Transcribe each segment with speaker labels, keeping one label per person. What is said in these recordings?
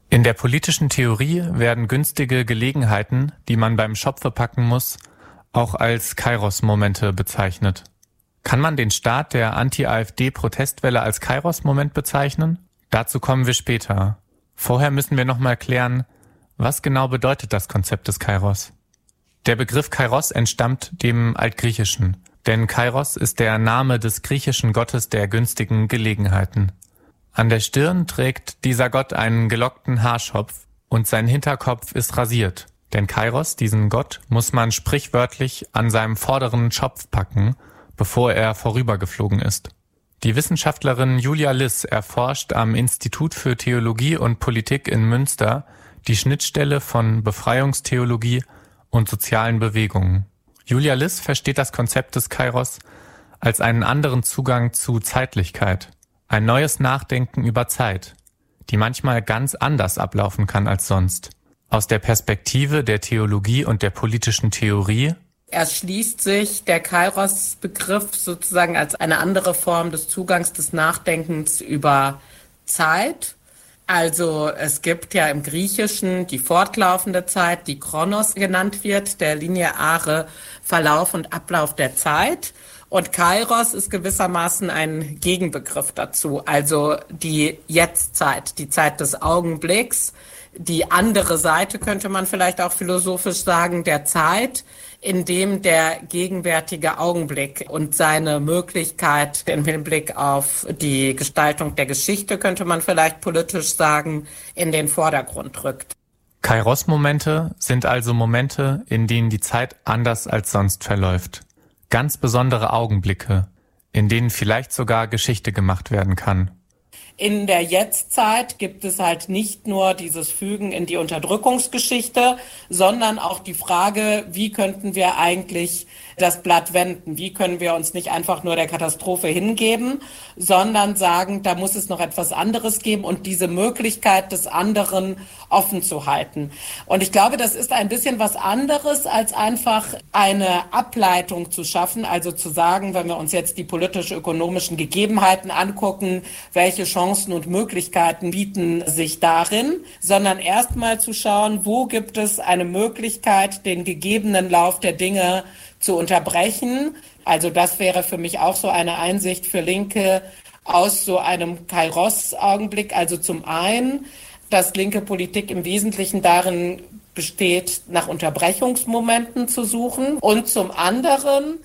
Speaker 1: In der politischen Theorie werden günstige Gelegenheiten, die man beim Schopfe packen muss, auch als Kairos-Momente bezeichnet. Kann man den Start der Anti-AfD-Protestwelle als Kairos-Moment bezeichnen? Dazu kommen wir später. Vorher müssen wir nochmal klären, was genau bedeutet das Konzept des Kairos? Der Begriff Kairos entstammt dem Altgriechischen, denn Kairos ist der Name des griechischen Gottes der günstigen Gelegenheiten. An der Stirn trägt dieser Gott einen gelockten Haarschopf und sein Hinterkopf ist rasiert. Denn Kairos, diesen Gott, muss man sprichwörtlich an seinem vorderen Schopf packen, bevor er vorübergeflogen ist. Die Wissenschaftlerin Julia Liss erforscht am Institut für Theologie und Politik in Münster die Schnittstelle von Befreiungstheologie und sozialen Bewegungen. Julia Liss versteht das Konzept des Kairos als einen anderen Zugang zu Zeitlichkeit. Ein neues Nachdenken über Zeit, die manchmal ganz anders ablaufen kann als sonst. Aus der Perspektive der Theologie und der politischen Theorie
Speaker 2: erschließt sich der Kairos-Begriff sozusagen als eine andere Form des Zugangs des Nachdenkens über Zeit. Also es gibt ja im Griechischen die fortlaufende Zeit, die Chronos genannt wird, der lineare Verlauf und Ablauf der Zeit. Und Kairos ist gewissermaßen ein Gegenbegriff dazu, also die Jetztzeit, die Zeit des Augenblicks, die andere Seite, könnte man vielleicht auch philosophisch sagen, der Zeit, in dem der gegenwärtige Augenblick und seine Möglichkeit im Hinblick auf die Gestaltung der Geschichte, könnte man vielleicht politisch sagen, in den Vordergrund rückt.
Speaker 1: Kairos-Momente sind also Momente, in denen die Zeit anders als sonst verläuft. Ganz besondere Augenblicke, in denen vielleicht sogar Geschichte gemacht werden kann.
Speaker 2: In der Jetztzeit gibt es halt nicht nur dieses Fügen in die Unterdrückungsgeschichte, sondern auch die Frage, wie könnten wir eigentlich das Blatt wenden? Wie können wir uns nicht einfach nur der Katastrophe hingeben, sondern sagen, da muss es noch etwas anderes geben und diese Möglichkeit des anderen offen zu halten. Und ich glaube, das ist ein bisschen was anderes, als einfach eine Ableitung zu schaffen, also zu sagen, wenn wir uns jetzt die politisch-ökonomischen Gegebenheiten angucken, welche Chancen und Möglichkeiten bieten sich darin, sondern erstmal zu schauen, wo gibt es eine Möglichkeit, den gegebenen Lauf der Dinge zu unterbrechen. Also das wäre für mich auch so eine Einsicht für Linke aus so einem Kairos-Augenblick. Also zum einen, dass linke Politik im Wesentlichen darin besteht, nach Unterbrechungsmomenten zu suchen. Und zum anderen,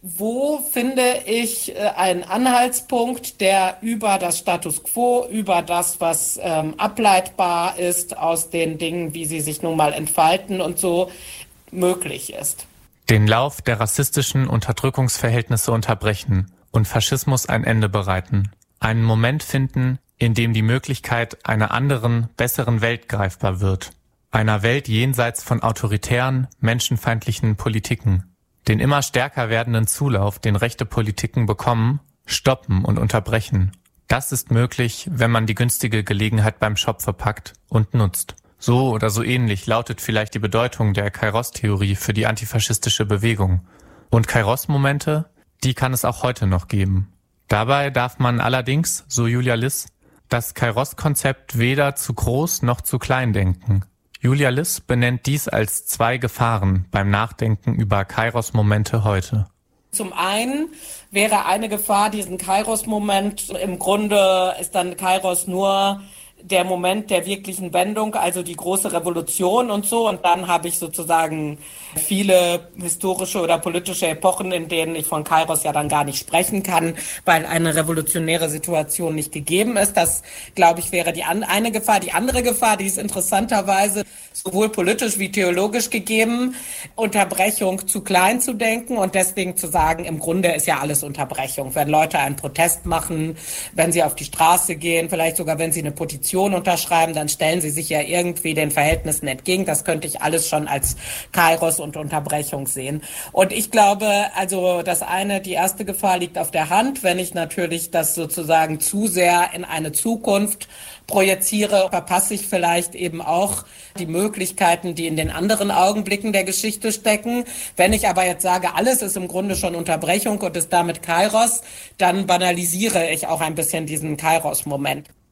Speaker 2: wo finde ich einen Anhaltspunkt, der über das Status quo, über das, was ableitbar ist aus den Dingen, wie sie sich nun mal entfalten und so, möglich ist.
Speaker 1: Den Lauf der rassistischen Unterdrückungsverhältnisse unterbrechen und Faschismus ein Ende bereiten. Einen Moment finden, in dem die Möglichkeit einer anderen, besseren Welt greifbar wird. Einer Welt jenseits von autoritären, menschenfeindlichen Politiken. Den immer stärker werdenden Zulauf, den rechte Politiken bekommen, stoppen und unterbrechen. Das ist möglich, wenn man die günstige Gelegenheit beim Schopfe packt und nutzt. So oder so ähnlich lautet vielleicht die Bedeutung der Kairos-Theorie für die antifaschistische Bewegung. Und Kairos-Momente, die kann es auch heute noch geben. Dabei darf man allerdings, so Julia Liss, das Kairos-Konzept weder zu groß noch zu klein denken. Julia Liss benennt dies als 2 Gefahren beim Nachdenken über Kairos-Momente heute.
Speaker 2: Zum einen wäre eine Gefahr, diesen Kairos-Moment, im Grunde ist dann Kairos nur der Moment der wirklichen Wendung, also die große Revolution und so. Und dann habe ich sozusagen viele historische oder politische Epochen, in denen ich von Kairos ja dann gar nicht sprechen kann, weil eine revolutionäre Situation nicht gegeben ist. Das, glaube ich, wäre die eine Gefahr. Die andere Gefahr, die ist interessanterweise sowohl politisch wie theologisch gegeben, Unterbrechung zu klein zu denken und deswegen zu sagen, im Grunde ist ja alles Unterbrechung. Wenn Leute einen Protest machen, wenn sie auf die Straße gehen, vielleicht sogar wenn sie eine Petition unterschreiben, dann stellen sie sich ja irgendwie den Verhältnissen entgegen. Das könnte ich alles schon als Kairos und Unterbrechung sehen. Und ich glaube, also die erste Gefahr liegt auf der Hand, wenn ich natürlich das sozusagen zu sehr in eine Zukunft projiziere, verpasse ich vielleicht eben auch die Möglichkeiten, die in den anderen Augenblicken der Geschichte stecken. Wenn ich aber jetzt sage, alles ist im Grunde schon Unterbrechung und ist damit Kairos, dann banalisiere ich auch ein bisschen diesen Kairos-Moment.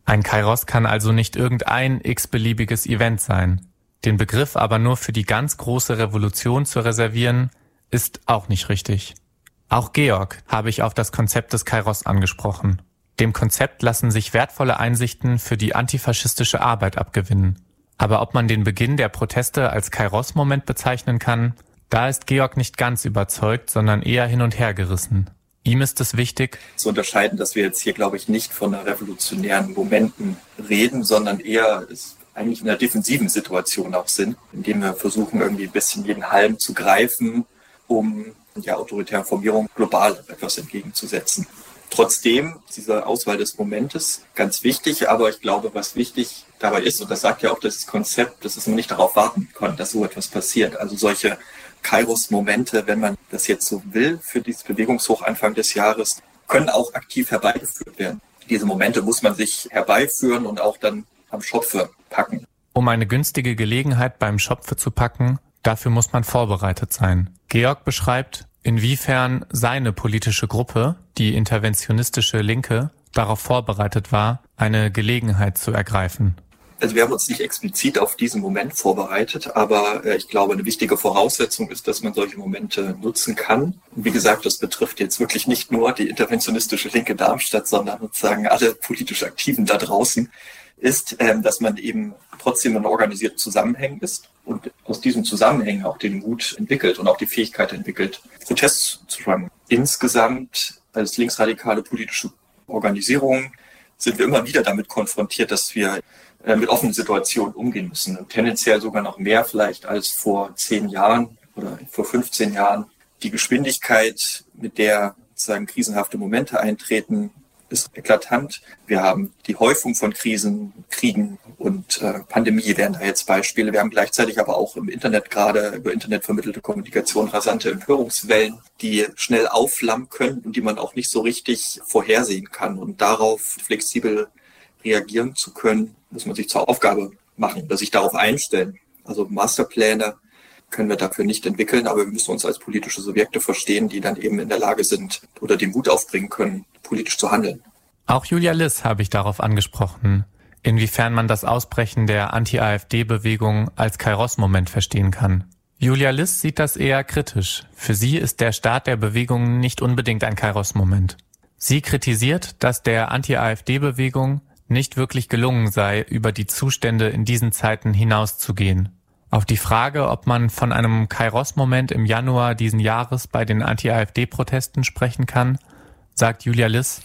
Speaker 1: Ein Kairos kann also nicht irgendein x-beliebiges Event sein. Den Begriff aber nur für die ganz große Revolution zu reservieren, ist auch nicht richtig. Auch Georg habe ich auf das Konzept des Kairos angesprochen. Dem Konzept lassen sich wertvolle Einsichten für die antifaschistische Arbeit abgewinnen. Aber ob man den Beginn der Proteste als Kairos-Moment bezeichnen kann, da ist Georg nicht ganz überzeugt, sondern eher hin und her gerissen. Ihm ist es wichtig,
Speaker 3: zu unterscheiden, dass wir jetzt hier, glaube ich, nicht von einer revolutionären Momenten reden, sondern eher eigentlich in einer defensiven Situation auch sind, indem wir versuchen, irgendwie ein bisschen jeden Halm zu greifen, um der autoritären Formierung global etwas entgegenzusetzen. Trotzdem ist diese Auswahl des Momentes ganz wichtig, aber ich glaube, was wichtig dabei ist, und das sagt ja auch das Konzept, dass man nicht darauf warten kann, dass so etwas passiert. Also solche Kairos-Momente, wenn man das jetzt so will, für dieses Bewegungshoch Anfang des Jahres, können auch aktiv herbeigeführt werden. Diese Momente muss man sich herbeiführen und auch dann am Schopfe packen.
Speaker 1: Um eine günstige Gelegenheit beim Schopfe zu packen, dafür muss man vorbereitet sein. Georg beschreibt, inwiefern seine politische Gruppe, die interventionistische Linke, darauf vorbereitet war, eine Gelegenheit zu ergreifen.
Speaker 3: Also wir haben uns nicht explizit auf diesen Moment vorbereitet, aber ich glaube, eine wichtige Voraussetzung ist, dass man solche Momente nutzen kann. Und wie gesagt, das betrifft jetzt wirklich nicht nur die interventionistische Linke Darmstadt, sondern sozusagen alle politisch Aktiven da draußen, ist, dass man eben trotzdem in organisierten Zusammenhängen ist und aus diesen Zusammenhängen auch den Mut entwickelt und auch die Fähigkeit entwickelt, Protest zu tragen. Insgesamt als linksradikale politische Organisation sind wir immer wieder damit konfrontiert, dass wir mit offenen Situationen umgehen müssen. Und tendenziell sogar noch mehr vielleicht als vor 10 Jahren oder vor 15 Jahren. Die Geschwindigkeit, mit der sozusagen krisenhafte Momente eintreten, ist eklatant. Wir haben die Häufung von Krisen, Kriegen und Pandemie wären da jetzt Beispiele. Wir haben gleichzeitig aber auch im Internet gerade über Internet vermittelte Kommunikation rasante Empörungswellen, die schnell aufflammen können und die man auch nicht so richtig vorhersehen kann. Und darauf flexibel reagieren zu können, muss man sich zur Aufgabe machen oder sich darauf einstellen. Also Masterpläne können wir dafür nicht entwickeln, aber wir müssen uns als politische Subjekte verstehen, die dann eben in der Lage sind oder den Mut aufbringen können, politisch zu handeln.
Speaker 1: Auch Julia Liss habe ich darauf angesprochen, inwiefern man das Ausbrechen der Anti-AfD-Bewegung als Kairos-Moment verstehen kann. Julia Liss sieht das eher kritisch. Für sie ist der Start der Bewegung nicht unbedingt ein Kairos-Moment. Sie kritisiert, dass der Anti-AfD-Bewegung nicht wirklich gelungen sei, über die Zustände in diesen Zeiten hinauszugehen. Auf die Frage, ob man von einem Kairos-Moment im Januar diesen Jahres bei den Anti-AfD-Protesten sprechen kann, sagt Julia Liss: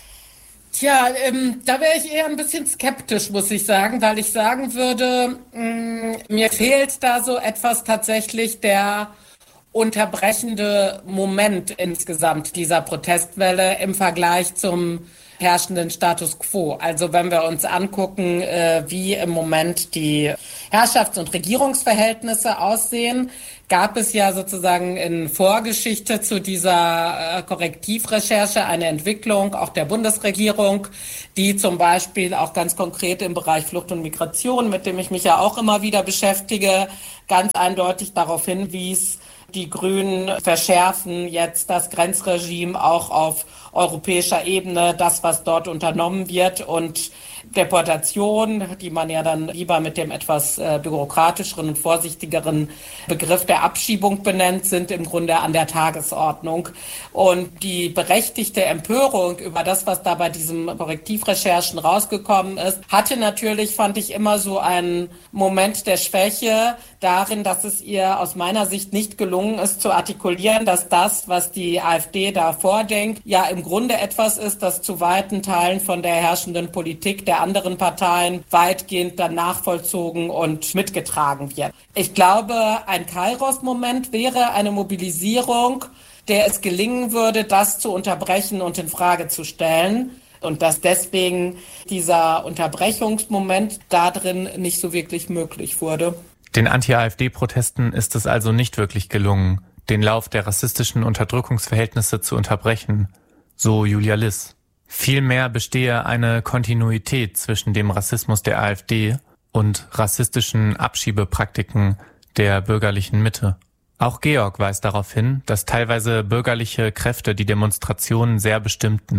Speaker 2: Tja, da wäre ich eher ein bisschen skeptisch, muss ich sagen, weil ich sagen würde, mir fehlt da so etwas tatsächlich der unterbrechende Moment insgesamt dieser Protestwelle im Vergleich zum herrschenden Status quo. Also wenn wir uns angucken, wie im Moment die Herrschafts- und Regierungsverhältnisse aussehen, gab es ja sozusagen in Vorgeschichte zu dieser Korrektivrecherche eine Entwicklung auch der Bundesregierung, die zum Beispiel auch ganz konkret im Bereich Flucht und Migration, mit dem ich mich ja auch immer wieder beschäftige, ganz eindeutig darauf hinwies, die Grünen verschärfen jetzt das Grenzregime auch auf europäischer Ebene, das, was dort unternommen wird, und Deportation, die man ja dann lieber mit dem etwas bürokratischeren und vorsichtigeren Begriff der Abschiebung benennt, sind im Grunde an der Tagesordnung. Und die berechtigte Empörung über das, was da bei diesen Korrektivrecherchen rausgekommen ist, hatte natürlich, fand ich, immer so einen Moment der Schwäche darin, dass es ihr aus meiner Sicht nicht gelungen ist zu artikulieren, dass das, was die AfD da vordenkt, ja im Grunde etwas ist, das zu weiten Teilen von der herrschenden Politik der anderen Parteien weitgehend dann nachvollzogen und mitgetragen wird. Ich glaube, ein Kairos-Moment wäre eine Mobilisierung, der es gelingen würde, das zu unterbrechen und in Frage zu stellen. Und dass deswegen dieser Unterbrechungsmoment da drin nicht so wirklich möglich wurde.
Speaker 1: Den Anti-AfD-Protesten ist es also nicht wirklich gelungen, den Lauf der rassistischen Unterdrückungsverhältnisse zu unterbrechen, so Julia Liss. Vielmehr bestehe eine Kontinuität zwischen dem Rassismus der AfD und rassistischen Abschiebepraktiken der bürgerlichen Mitte. Auch Georg weist darauf hin, dass teilweise bürgerliche Kräfte die Demonstrationen sehr bestimmten.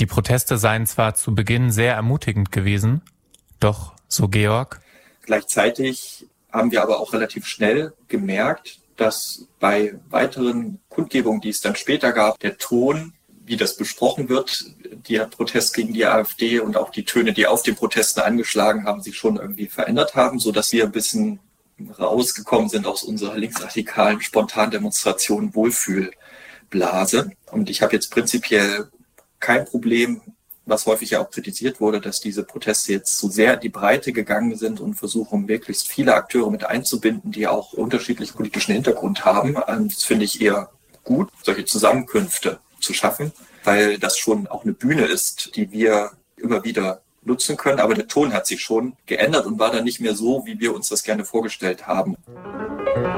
Speaker 1: Die Proteste seien zwar zu Beginn sehr ermutigend gewesen, doch, so Georg,
Speaker 3: gleichzeitig haben wir aber auch relativ schnell gemerkt, dass bei weiteren Kundgebungen, die es dann später gab, der Ton, wie das besprochen wird, der Protest gegen die AfD und auch die Töne, die auf den Protesten angeschlagen haben, sich schon irgendwie verändert haben, sodass wir ein bisschen rausgekommen sind aus unserer linksradikalen Spontandemonstration Wohlfühlblase. Und ich habe jetzt prinzipiell kein Problem, was häufig ja auch kritisiert wurde, dass diese Proteste jetzt so sehr in die Breite gegangen sind und versuchen, möglichst viele Akteure mit einzubinden, die auch unterschiedlichen politischen Hintergrund haben. Das finde ich eher gut, solche Zusammenkünfte zu schaffen, weil das schon auch eine Bühne ist, die wir immer wieder nutzen können. Aber der Ton hat sich schon geändert und war dann nicht mehr so, wie wir uns das gerne vorgestellt haben.